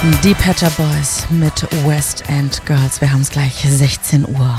Die Pet Shop Boys mit West End Girls. Wir haben es gleich 16 Uhr.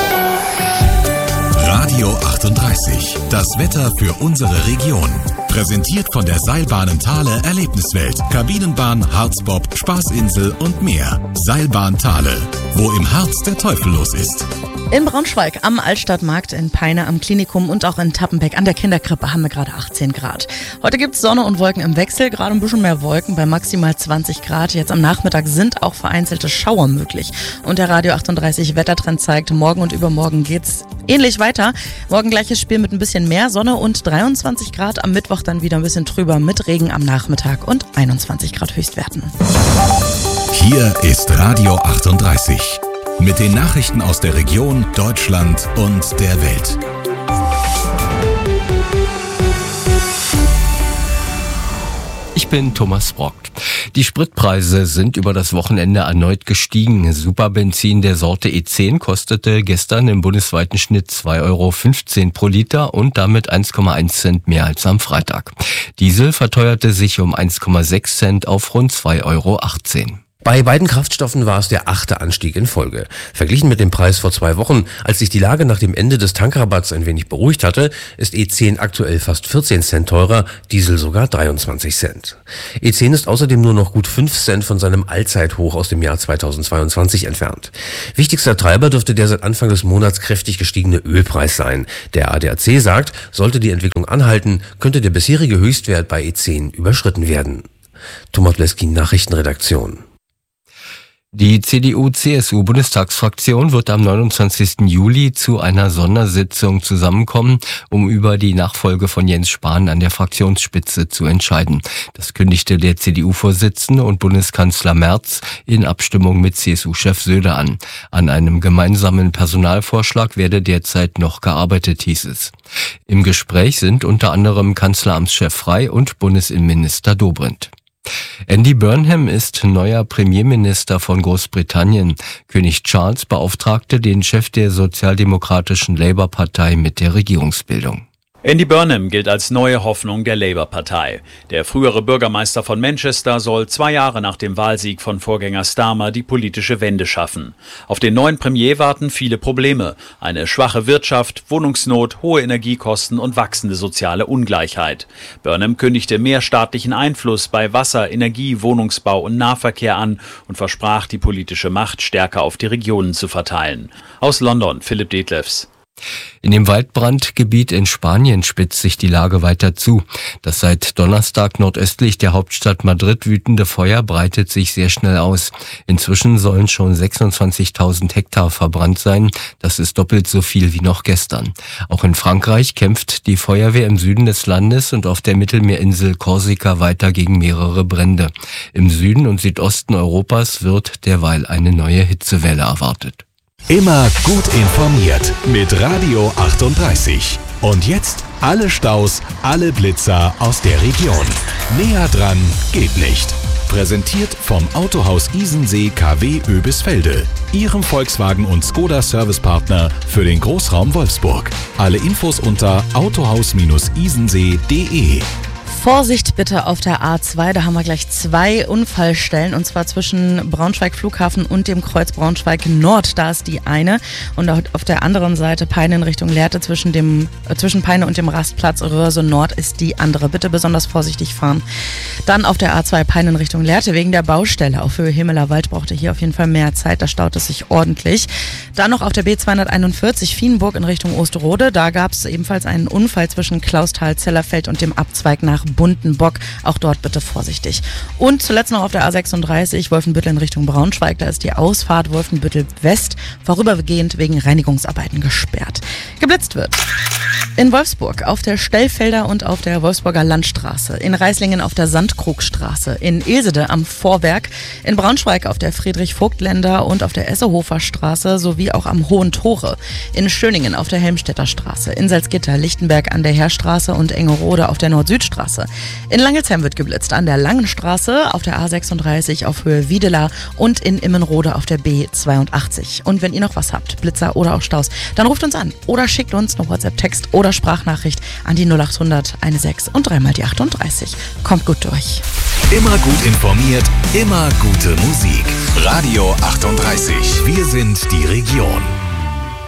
Radio 38. Das Wetter für unsere Region. Präsentiert von der Seilbahnen Thale Erlebniswelt. Kabinenbahn, Harzbob, Spaßinsel und mehr. Seilbahn Thale. Wo im Harz der Teufel los ist. In Braunschweig am Altstadtmarkt, in Peine am Klinikum und auch in Tappenbeck an der Kinderkrippe haben wir gerade 18 Grad. Heute gibt es Sonne und Wolken im Wechsel, gerade ein bisschen mehr Wolken bei maximal 20 Grad. Jetzt am Nachmittag sind auch vereinzelte Schauer möglich. Und der Radio 38 Wettertrend zeigt, morgen und übermorgen geht's ähnlich weiter. Morgen gleiches Spiel mit ein bisschen mehr Sonne und 23 Grad. Am Mittwoch dann wieder ein bisschen trüber mit Regen am Nachmittag und 21 Grad Höchstwerten. Hier ist Radio 38. Mit den Nachrichten aus der Region, Deutschland und der Welt. Ich bin Thomas Brock. Die Spritpreise sind über das Wochenende erneut gestiegen. Superbenzin der Sorte E10 kostete gestern im bundesweiten Schnitt 2,15 € pro Liter und damit 1,1 Cent mehr als am Freitag. Diesel verteuerte sich um 1,6 Cent auf rund 2,18 €. Bei beiden Kraftstoffen war es der 8. Anstieg in Folge. Verglichen mit dem Preis vor 2 Wochen, als sich die Lage nach dem Ende des Tankrabatts ein wenig beruhigt hatte, ist E10 aktuell fast 14 Cent teurer, Diesel sogar 23 Cent. E10 ist außerdem nur noch gut 5 Cent von seinem Allzeithoch aus dem Jahr 2022 entfernt. Wichtigster Treiber dürfte der seit Anfang des Monats kräftig gestiegene Ölpreis sein. Der ADAC sagt, sollte die Entwicklung anhalten, könnte der bisherige Höchstwert bei E10 überschritten werden. Thomas Bleski, Nachrichtenredaktion. Die CDU-CSU-Bundestagsfraktion wird am 29. Juli zu einer Sondersitzung zusammenkommen, um über die Nachfolge von Jens Spahn an der Fraktionsspitze zu entscheiden. Das kündigte der CDU-Vorsitzende und Bundeskanzler Merz in Abstimmung mit CSU-Chef Söder an. An einem gemeinsamen Personalvorschlag werde derzeit noch gearbeitet, hieß es. Im Gespräch sind unter anderem Kanzleramtschef Frey und Bundesinnenminister Dobrindt. Andy Burnham ist neuer Premierminister von Großbritannien. König Charles beauftragte den Chef der sozialdemokratischen Labour-Partei mit der Regierungsbildung. Andy Burnham gilt als neue Hoffnung der Labour-Partei. Der frühere Bürgermeister von Manchester soll 2 Jahre nach dem Wahlsieg von Vorgänger Starmer die politische Wende schaffen. Auf den neuen Premier warten viele Probleme. Eine schwache Wirtschaft, Wohnungsnot, hohe Energiekosten und wachsende soziale Ungleichheit. Burnham kündigte mehr staatlichen Einfluss bei Wasser, Energie, Wohnungsbau und Nahverkehr an und versprach, die politische Macht stärker auf die Regionen zu verteilen. Aus London, Philipp Detlefs. In dem Waldbrandgebiet in Spanien spitzt sich die Lage weiter zu. Das seit Donnerstag nordöstlich der Hauptstadt Madrid wütende Feuer breitet sich sehr schnell aus. Inzwischen sollen schon 26.000 Hektar verbrannt sein. Das ist doppelt so viel wie noch gestern. Auch in Frankreich kämpft die Feuerwehr im Süden des Landes und auf der Mittelmeerinsel Korsika weiter gegen mehrere Brände. Im Süden und Südosten Europas wird derweil eine neue Hitzewelle erwartet. Immer gut informiert mit Radio 38. Und jetzt alle Staus, alle Blitzer aus der Region. Näher dran geht nicht. Präsentiert vom Autohaus Isensee KW Oebisfelde. Ihrem Volkswagen- und Skoda-Servicepartner für den Großraum Wolfsburg. Alle Infos unter autohaus-isensee.de. Vorsicht bitte auf der A2, da haben wir gleich 2 Unfallstellen und zwar zwischen Braunschweig Flughafen und dem Kreuz Braunschweig Nord, da ist die eine und auf der anderen Seite Peine in Richtung Lehrte zwischen Peine und dem Rastplatz Röhrse Nord ist die andere. Bitte besonders vorsichtig fahren. Dann auf der A2 Peine in Richtung Lehrte wegen der Baustelle auf Höhe Himmeler Wald braucht ihr hier auf jeden Fall mehr Zeit, da staut es sich ordentlich. Dann noch auf der B241 Vienburg in Richtung Osterode, da gab es ebenfalls einen Unfall zwischen Klausthal-Zellerfeld und dem Abzweig nach Buntenbock. Auch dort bitte vorsichtig. Und zuletzt noch auf der A36 Wolfenbüttel in Richtung Braunschweig. Da ist die Ausfahrt Wolfenbüttel West vorübergehend wegen Reinigungsarbeiten gesperrt. Geblitzt wird in Wolfsburg auf der Stellfelder und auf der Wolfsburger Landstraße, in Reislingen auf der Sandkrugstraße, in Ilsede am Vorwerk, in Braunschweig auf der Friedrich-Vogt-Länder und auf der Essehofer Straße sowie auch am Hohen Tore, in Schöningen auf der Helmstedter Straße, in Salzgitter, Lichtenberg an der Heerstraße und Engerode auf der Nord-Süd-Straße. In Langelsheim wird geblitzt an der Langen Straße, auf der A36 auf Höhe Wiedela und in Immenrode auf der B82. Und wenn ihr noch was habt, Blitzer oder auch Staus, dann ruft uns an oder schickt uns eine WhatsApp-Text oder oder Sprachnachricht an die 0800 16 und dreimal die 38. Kommt gut durch. Immer gut informiert, immer gute Musik. Radio 38. Wir sind die Region.